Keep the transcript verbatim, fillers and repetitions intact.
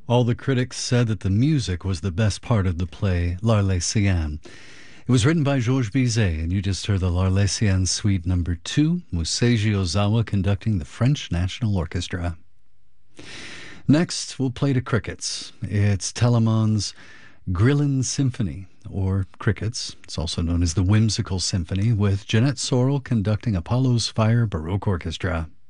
All the critics said that the music was the best part of the play L'Arlésienne. It was written by Georges Bizet, and you just heard the L'Arlésienne Suite Number Two, Museiji Ozawa conducting the French National Orchestra. Next, we'll play to crickets. It's Telemann's Grillen Symphony, or Crickets. It's also known as the Whimsical Symphony, with Jeanette Sorrell conducting Apollo's Fire Baroque Orchestra.